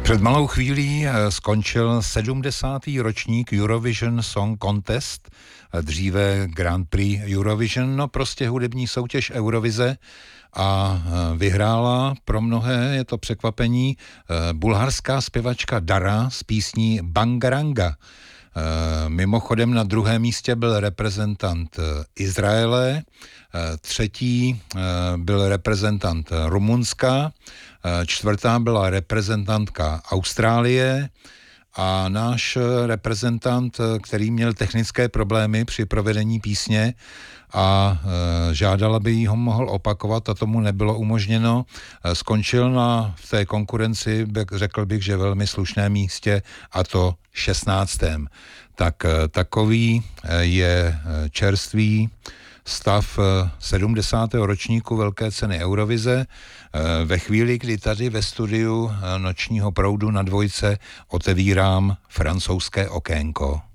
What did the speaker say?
Před malou chvílí skončil 70. ročník Eurovision Song Contest, dříve Grand Prix Eurovision, no prostě hudební soutěž Eurovize, a vyhrála pro mnohé, je to překvapení, bulharská zpěvačka Dara s písní Bangaranga. Mimochodem na druhém místě byl reprezentant Izraele, třetí byl reprezentant Rumunska, čtvrtá byla reprezentantka Austrálie a náš reprezentant, který měl technické problémy při provedení písně a žádal, aby jí ho mohl opakovat a tomu nebylo umožněno, skončil v té konkurenci, řekl bych, že velmi slušném místě, a to 16. Tak takový je čerstvý stav 70. ročníku Velké ceny Eurovize ve chvíli, kdy tady ve studiu Nočního proudu na Dvojce otevírám francouzské okénko.